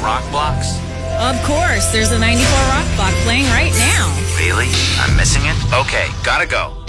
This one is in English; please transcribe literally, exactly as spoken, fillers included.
Rock Blocks? Of course, there's a ninety-four Rock Block playing right now. Really? I'm missing it? Okay, gotta go.